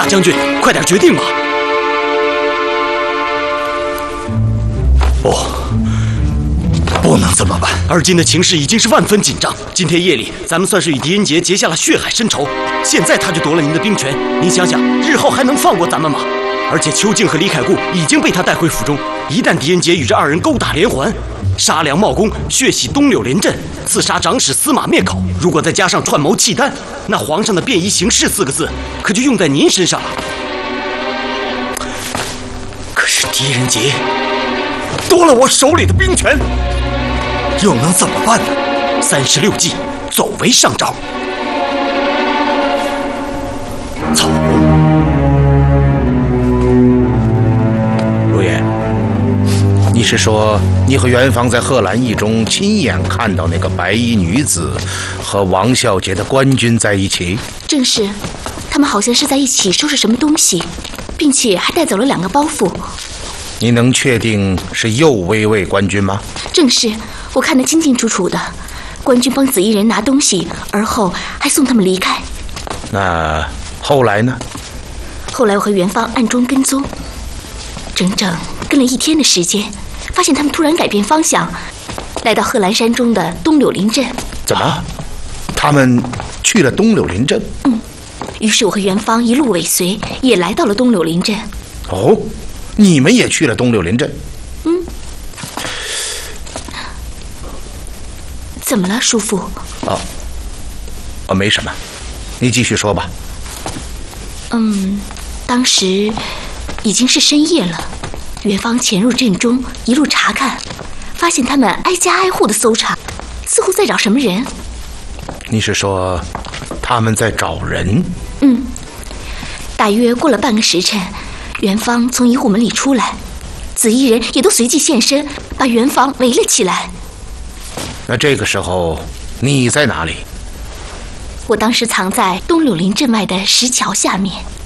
大将军，快点决定吧！不能这么办。而今的情势已经是万分紧张。今天夜里，咱们算是与狄仁杰结下了血海深仇。现在他就夺了您的兵权，您想想，日后还能放过咱们吗？而且邱静和李凯固已经被他带回府中。一旦狄仁杰与这二人勾打连环，杀良茂公，血洗东柳连镇，刺杀长史司马灭口，如果再加上串谋契丹，那皇上的便衣行事4个字可就用在您身上了。可是狄仁杰夺了我手里的兵权，又能怎么办呢？36计，走为上招。走。 陆爷，你是说你和元芳在贺兰驿中亲眼看到那个白衣女子和王孝杰的官军在一起？ 正是，他们好像是在一起收拾什么东西，并且还带走了2个包袱。 你能确定是右卫尉官军吗？ 正是，我看得清清楚楚的。官军帮紫衣人拿东西，而后还送他们离开。 那后来呢？ 后来我和元芳暗中跟踪，整整跟了1天的时间，发现他们突然改变方向，来到贺兰山中的东柳林镇。 怎么？他们去了东柳林镇？ 于是我和元芳一路尾随，也来到了东柳林镇。 哦，你们也去了东柳林镇？ 怎么了，叔父？ 没什么，你继续说吧。 当时已经是深夜了，元芳潜入镇中，一路查看，发现他们挨家挨户的搜查，似乎在找什么人。 你是说他们在找人？ 大约过了半个时辰，元芳从一户门里出来，紫衣人也都随即现身，把元芳围了起来。 那这个时候你在哪里？ 我当时藏在东柳林镇外的石桥下面。